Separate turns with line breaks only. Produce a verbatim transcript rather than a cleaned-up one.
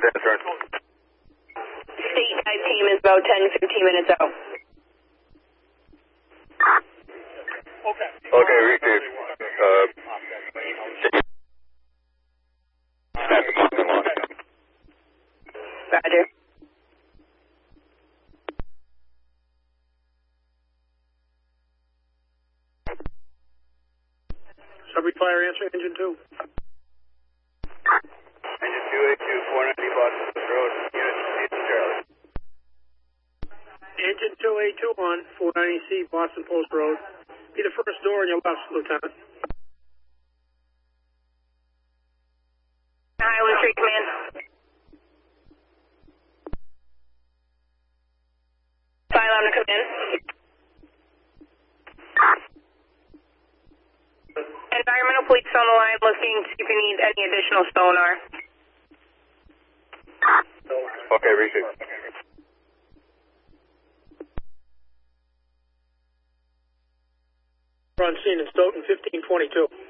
ten, turn.
State dive team is about ten, fifteen minutes out.
Okay.
Okay, received. Uh, snap the Boston one.
Roger.
Subway Fire answering engine two.
Engine two eighty-two, four ninety Boston Post Road, unit eight Charlie.
Engine two eighty-two on four ninety C Boston Post Road. Be the first door on your left, Lieutenant.
Highland Street Command. File on the command. Environmental police on the line looking to see if you need any additional sonar.
Okay, received.
We're on scene in Stoughton, fifteen twenty-two.